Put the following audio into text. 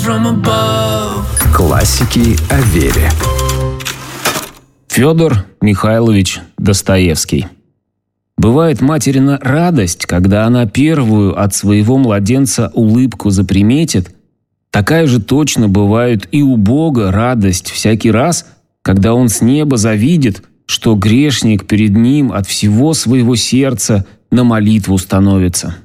from above. Классики о вере. Федор Михайлович Достоевский. Бывает материна радость, когда она первую от своего младенца улыбку заприметит, такая же точно бывает и у Бога радость всякий раз, когда Он с неба завидит, что грешник перед Ним от всего своего сердца на молитву становится.